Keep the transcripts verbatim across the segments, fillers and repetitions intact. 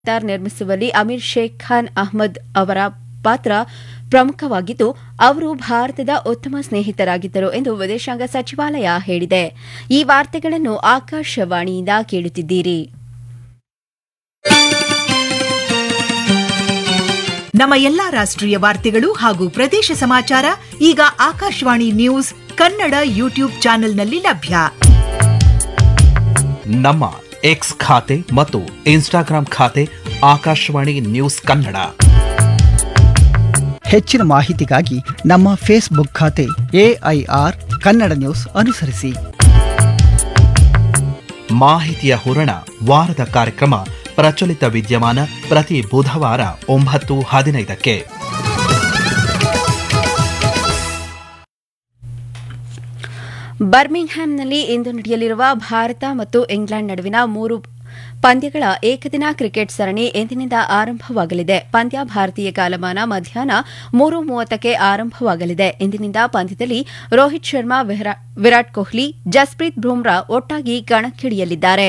Avatar ನಿರ್ಮಿಸುವಲ್ಲಿ Amir Sheikh Khan Ahmed ಅವರ ಪಾತ್ರ ಪ್ರಮುಖವಾಗಿದ್ದು ಅವರು ಭಾರತದ ಉತ್ತಮ ಸ್ನೇಹಿತರಾಗಿದ್ದರು ಎಂದು ವಿದೇಶಾಂಗ ಸಚಿವಾಲಯ ಹೇಳಿದೆ. ಈ ವಾರ್ತೆಗಳನ್ನು ಆಕಾಶವಾಣಿಯಿಂದ ಕೇಳುತ್ತಿದ್ದೀರಿ. ನಮ್ಮ ಎಲ್ಲಾ ರಾಷ್ಟ್ರೀಯ ವಾರ್ತೆಗಳು ಹಾಗೂ ಪ್ರದೇಶ ಸಮಾಚಾರ ಈಗ ಆಕಾಶವಾಣಿ ನ್ಯೂಸ್ ಕನ್ನಡ ಯೂಟ್ಯೂಬ್ ಚಾನೆಲ್ನಲ್ಲಿ ಲಭ್ಯ. ನಮ್ಮ ಎಕ್ಸ್ ಖಾತೆ ಮತ್ತು ಇನ್ಸ್ಟಾಗ್ರಾಂ ಖಾತೆ ಆಕಾಶವಾಣಿ ನ್ಯೂಸ್ ಕನ್ನಡ. ಹೆಚ್ಚಿನ ಮಾಹಿತಿಗಾಗಿ ನಮ್ಮ ಫೇಸ್ಬುಕ್ ಖಾತೆ ಎಐಆರ್ ಕನ್ನಡ ನ್ಯೂಸ್ ಅನುಸರಿಸಿ. ಮಾಹಿತಿಯ ಹೂರಣ ವಾರದ ಕಾರ್ಯಕ್ರಮ ಪ್ರಚಲಿತ ವಿದ್ಯಮಾನ ಪ್ರತಿ ಬುಧವಾರ ಒಂಬತ್ತು ಹದಿನೈದಕ್ಕೆ. ಬರ್ಮಿಂಗ್ಹ್ಯಾಮ್ನಲ್ಲಿ ಇಂದು ನಡೆಯಲಿರುವ ಭಾರತ ಮತ್ತು ಇಂಗ್ಲೆಂಡ್ ನಡುವಿನ ಮೂರು ಪಂದ್ಯಗಳ ಏಕದಿನ ಕ್ರಿಕೆಟ್ ಸರಣಿ ಇಂದಿನಿಂದ ಆರಂಭವಾಗಲಿದೆ. ಪಂದ್ಯ ಭಾರತೀಯ ಕಾಲಮಾನ ಮಧ್ಯಾಹ್ನ ಮೂರು ಮೂವತ್ತಕ್ಕೆ ಆರಂಭವಾಗಲಿದೆ. ಇಂದಿನಿಂದ ಪಂದ್ಯದಲ್ಲಿ ರೋಹಿತ್ ಶರ್ಮಾ, ವಿರಾಟ್ ಕೊಹ್ಲಿ, ಜಸ್ಪ್ರೀತ್ ಬುಮ್ರಾ ಒಟ್ಟಾಗಿ ಕಣಕ್ಕಿಳಿಯಲಿದ್ದಾರೆ.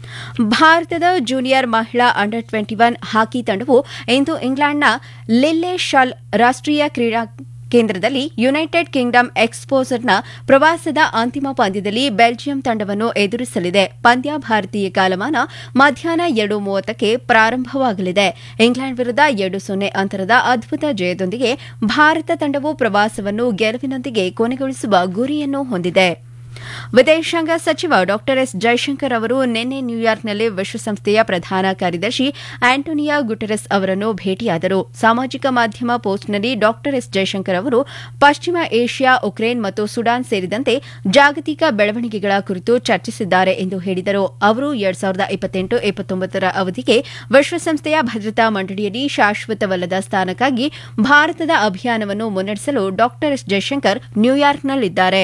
ಭಾರತದ ಜೂನಿಯರ್ ಮಹಿಳಾ ಅಂಡರ್ ಟ್ವೆಂಟಿ ಒನ್ ಹಾಕಿ ತಂಡವು ಇಂದು ಇಂಗ್ಲೆಂಡ್ನ ಲಿಲ್ಲೆ ಶಾಲ್ ರಾಷ್ಟೀಯ ಕ್ರೀಡಾ ಕೇಂದ್ರದಲ್ಲಿ ಯುನೈಟೆಡ್ ಕಿಂಗ್ಡಮ್ ಎಕ್ಸ್ಪೋಜರ್ನ ಪ್ರವಾಸದ ಅಂತಿಮ ಪಂದ್ಯದಲ್ಲಿ ಬೆಲ್ಜಿಯಂ ತಂಡವನ್ನು ಎದುರಿಸಲಿದೆ. ಪಂದ್ಯ ಭಾರತೀಯ ಕಾಲಮಾನ ಮಧ್ಯಾಹ್ನ ಎರಡು ಮೂವತ್ತಕ್ಕೆ ಪ್ರಾರಂಭವಾಗಲಿದೆ. ಇಂಗ್ಲೆಂಡ್ ವಿರುದ್ಧ ಎರಡು ಸೊನ್ನೆ ಅಂತರದ ಅದ್ಭುತ ಜಯದೊಂದಿಗೆ ಭಾರತ ತಂಡವು ಪ್ರವಾಸವನ್ನು ಗೆಲುವಿನೊಂದಿಗೆ ಕೊನೆಗೊಳಿಸುವ ಗುರಿಯನ್ನು ಹೊಂದಿದೆ. ವಿದೇಶಾಂಗ ಸಚಿವ ಡಾ ಎಸ್ ಜೈಶಂಕರ್ ಅವರು ನಿನ್ನೆ ನ್ಯೂಯಾರ್ಕ್ನಲ್ಲಿ ವಿಶ್ವಸಂಸ್ಥೆಯ ಪ್ರಧಾನ ಕಾರ್ಯದರ್ಶಿ ಆಂಟೋನಿಯೋ ಗುಟೆರಸ್ ಅವರನ್ನು ಭೇಟಿಯಾದರು. ಸಾಮಾಜಿಕ ಮಾಧ್ಯಮ ಪೋಸ್ಟ್ನಲ್ಲಿ ಡಾ ಎಸ್ ಜೈಶಂಕರ್ ಅವರು ಪಶ್ಚಿಮ ಏಷ್ಯಾ, ಉಕ್ರೇನ್ ಮತ್ತು ಸುಡಾನ್ ಸೇರಿದಂತೆ ಜಾಗತಿಕ ಬೆಳವಣಿಗೆಗಳ ಕುರಿತು ಚರ್ಚಿಸಿದ್ದಾರೆ ಎಂದು ಹೇಳಿದರು. ಅವರು ಎರಡ್ ಸಾವಿರದ ಇಪ್ಪತ್ತೆಂಟು ಇಪ್ಪತ್ತೊಂಬತ್ತರ ಅವಧಿಗೆ ವಿಶ್ವಸಂಸ್ಥೆಯ ಭದ್ರತಾ ಮಂಡಳಿಯಲ್ಲಿ ಶಾಶ್ವತವಲ್ಲದ ಸ್ಥಾನಕ್ಕಾಗಿ ಭಾರತದ ಅಭಿಯಾನವನ್ನು ಮುನ್ನಡೆಸಲು ಡಾ ಎಸ್ ಜೈಶಂಕರ್ ನ್ಯೂಯಾರ್ಕ್ನಲ್ಲಿದ್ದಾರೆ.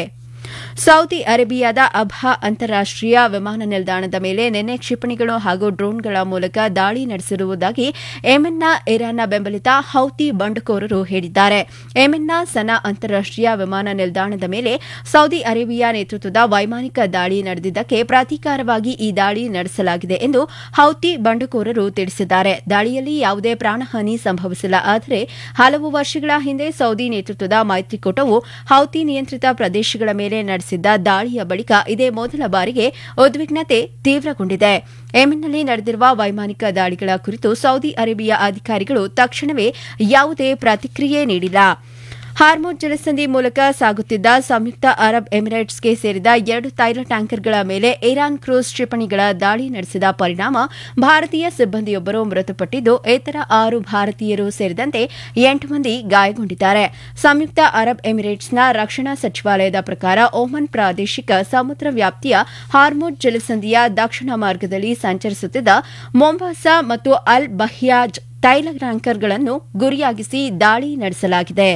ಸೌದಿ ಅರೇಬಿಯಾದ ಅಬ್ಹಾ ಅಂತಾರಾಷ್ಟೀಯ ವಿಮಾನ ನಿಲ್ದಾಣದ ಮೇಲೆ ನಿನ್ನೆ ಕ್ಷಿಪಣಿಗಳು ಹಾಗೂ ಡ್ರೋನ್ಗಳ ಮೂಲಕ ದಾಳಿ ನಡೆಸಿರುವುದಾಗಿ ಯೆಮೆನ್ನ ಇರಾನ್ನ ಬೆಂಬಲಿತ ಹೌತಿ ಬಂಡುಕೋರರು ಹೇಳಿದ್ದಾರೆ. ಯೆಮೆನ್ನ ಸನಾ ಅಂತಾರಾಷ್ಟೀಯ ವಿಮಾನ ನಿಲ್ದಾಣದ ಮೇಲೆ ಸೌದಿ ಅರೇಬಿಯಾ ನೇತೃತ್ವದ ವೈಮಾನಿಕ ದಾಳಿ ನಡೆದಿದ್ದಕ್ಕೆ ಪ್ರತೀಕಾರವಾಗಿ ಈ ದಾಳಿ ನಡೆಸಲಾಗಿದೆ ಎಂದು ಹೌತಿ ಬಂಡುಕೋರರು ತಿಳಿಸಿದ್ದಾರೆ. ದಾಳಿಯಲ್ಲಿ ಯಾವುದೇ ಪ್ರಾಣಹಾನಿ ಸಂಭವಿಸಿಲ್ಲ. ಆದರೆ ಹಲವು ವರ್ಷಗಳ ಹಿಂದೆ ಸೌದಿ ನೇತೃತ್ವದ ಮೈತ್ರಿಕೂಟವು ಹೌತಿ ನಿಯಂತ್ರಿತ ಪ್ರದೇಶಗಳ ಮೇಲೆ ನಡೆಸಿದ್ದ ದಾಳಿಯ ಬಳಿಕ ಇದೇ ಮೊದಲ ಬಾರಿಗೆ ಉದ್ವಿಗ್ನತೆ ತೀವ್ರಗೊಂಡಿದೆ. ಯೆಮೆನ್ನಲ್ಲಿ ನಡೆದಿರುವ ವೈಮಾನಿಕ ದಾಳಿಗಳ ಕುರಿತು ಸೌದಿ ಅರೇಬಿಯಾ ಅಧಿಕಾರಿಗಳು ತಕ್ಷಣವೇ ಯಾವುದೇ ಪ್ರತಿಕ್ರಿಯೆ ನೀಡಿಲ್ಲ. ಹಾರ್ಮುಜ್ ಜಲಸಂಧಿ ಮೂಲಕ ಸಾಗುತ್ತಿದ್ದ ಸಂಯುಕ್ತ ಅರಬ್ ಎಮಿರೇಟ್ಸ್ಗೆ ಸೇರಿದ ಎರಡು ತೈಲ ಟ್ಯಾಂಕರ್ಗಳ ಮೇಲೆ ಇರಾನ್ ಕ್ರೂಸ್ ಕ್ಷಿಪಣಿಗಳ ದಾಳಿ ನಡೆಸಿದ ಪರಿಣಾಮ ಭಾರತೀಯ ಸಿಬ್ಬಂದಿಯೊಬ್ಬರು ಮೃತಪಟ್ಟಿದ್ದು, ಇತರ ಆರು ಭಾರತೀಯರು ಸೇರಿದಂತೆ ಎಂಟು ಮಂದಿ ಗಾಯಗೊಂಡಿದ್ದಾರೆ. ಸಂಯುಕ್ತ ಅರಬ್ ಎಮಿರೇಟ್ಸ್ನ ರಕ್ಷಣಾ ಸಚಿವಾಲಯದ ಪ್ರಕಾರ ಓಮನ್ ಪ್ರಾದೇಶಿಕ ಸಮುದ್ರ ವ್ಯಾಪ್ತಿಯ ಹಾರ್ಮುಜ್ ಜಲಸಂಧಿಯ ದಕ್ಷಿಣ ಮಾರ್ಗದಲ್ಲಿ ಸಂಚರಿಸುತ್ತಿದ್ದ ಮೊಂಬಾಸಾ ಮತ್ತು ಅಲ್ ಬಹಿಯಾಜ್ ತೈಲ ಟ್ಯಾಂಕರ್ಗಳನ್ನು ಗುರಿಯಾಗಿಸಿ ದಾಳಿ ನಡೆಸಲಾಗಿದೆ.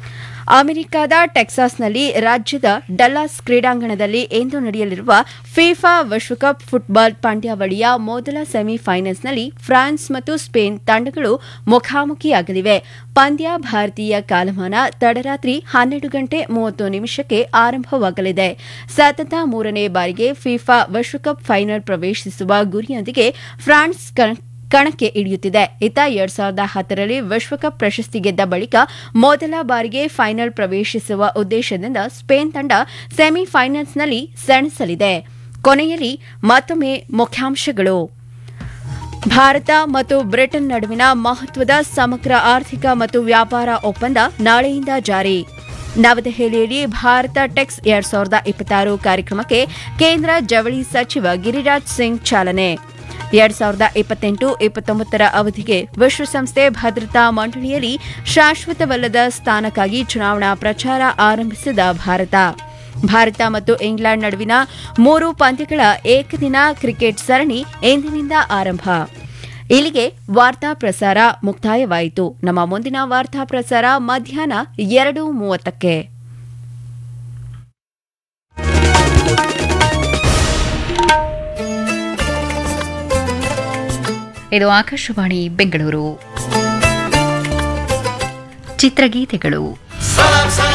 ಅಮೆರಿಕದ ಟೆಕ್ಸಾಸ್ನಲ್ಲಿ ರಾಜ್ಯದ ಡಲ್ಲಾಸ್ ಕ್ರೀಡಾಂಗಣದಲ್ಲಿ ಇಂದು ನಡೆಯಲಿರುವ ಫಿಫಾ ವಿಶ್ವಕಪ್ ಫುಟ್ಬಾಲ್ ಪಂದ್ಯಾವಳಿಯ ಮೊದಲ ಸೆಮಿಫೈನಲ್ಸ್ನಲ್ಲಿ ಫ್ರಾನ್ಸ್ ಮತ್ತು ಸ್ಪೇನ್ ತಂಡಗಳು ಮುಖಾಮುಖಿಯಾಗಲಿವೆ. ಪಂದ್ಯ ಭಾರತೀಯ ಕಾಲಮಾನ ತಡರಾತ್ರಿ ಹನ್ನೆರಡು ಗಂಟೆ ಮೂವತ್ತು ನಿಮಿಷಕ್ಕೆ ಆರಂಭವಾಗಲಿದೆ. ಸತತ ಮೂರನೇ ಬಾರಿಗೆ ಫಿಫಾ ವಿಶ್ವಕಪ್ ಫೈನಲ್ ಪ್ರವೇಶಿಸುವ ಗುರಿಯೊಂದಿಗೆ ಫ್ರಾನ್ಸ್ ಕಣಕ್ಕೆ ಇಳಿಯುತ್ತಿದೆ. ಇತ್ತ ಎರಡ್ ಸಾವಿರದ ಹತ್ತರಲ್ಲಿ ವಿಶ್ವಕಪ್ ಪ್ರಶಸ್ತಿ ಗೆದ್ದ ಬಳಿಕ ಮೊದಲ ಬಾರಿಗೆ ಫೈನಲ್ ಪ್ರವೇಶಿಸುವ ಉದ್ದೇಶದಿಂದ ಸ್ಪೇನ್ ತಂಡ ಸೆಮಿಫೈನಲ್ಸ್ನಲ್ಲಿ ಸೆಣಸಲಿದೆ. ಕೊನೆಯಲ್ಲಿ ಮತ್ತೊಮ್ಮೆ ಮುಖ್ಯಾಂಶಗಳು. ಭಾರತ ಮತ್ತು ಬ್ರಿಟನ್ ನಡುವಿನ ಮಹತ್ವದ ಸಮಗ್ರ ಆರ್ಥಿಕ ಮತ್ತು ವ್ಯಾಪಾರ ಒಪ್ಪಂದ ನಾಳೆಯಿಂದ ಜಾರಿ. ನವದೆಹಲಿಯಲ್ಲಿ ಭಾರತ ಟೆಕ್ಸ್ ಎರಡ್ ಸಾವಿರದ ಇಪ್ಪತ್ತಾರು ಕಾರ್ಯಕ್ರಮಕ್ಕೆ ಕೇಂದ್ರ ಜವಳಿ ಸಚಿವ ಗಿರಿರಾಜ್ ಸಿಂಗ್ ಚಾಲನೆ. ಎರಡ್ ಸಾವಿರದ ಇಪ್ಪತ್ತೆಂಟು ಇಪ್ಪತ್ತೊಂಬತ್ತರ ಅವಧಿಗೆ ವಿಶ್ವಸಂಸ್ಥೆ ಭದ್ರತಾ ಮಂಡಳಿಯಲ್ಲಿ ಶಾಶ್ವತವಲ್ಲದ ಸ್ಥಾನಕ್ಕಾಗಿ ಚುನಾವಣಾ ಪ್ರಚಾರ ಆರಂಭಿಸಿದ ಭಾರತ. ಭಾರತ ಮತ್ತು ಇಂಗ್ಲೆಂಡ್ ನಡುವಿನ ಮೂರು ಪಂದ್ಯಗಳ ಏಕದಿನ ಕ್ರಿಕೆಟ್ ಸರಣಿ ಇಂದಿನಿಂದ ಆರಂಭ. ಇಲ್ಲಿಗೆ ವಾರ್ತಾ ಪ್ರಸಾರ ಮುಕ್ತಾಯವಾಯಿತು. ನಮ್ಮ ಮುಂದಿನ ವಾರ್ತಾ ಪ್ರಸಾರ ಮಧ್ಯಾಹ್ನ ಎರಡು ಮೂವತ್ತಕ್ಕೆ. ಇದು ಆಕಾಶವಾಣಿ ಬೆಂಗಳೂರು. ಚಿತ್ರಗೀತೆಗಳು.